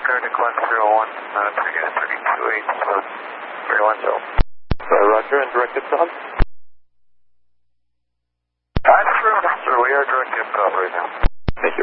Arctic 101, Peggy 328, 310. Roger, and direct dipcom? Sir, we are direct dipcom right now.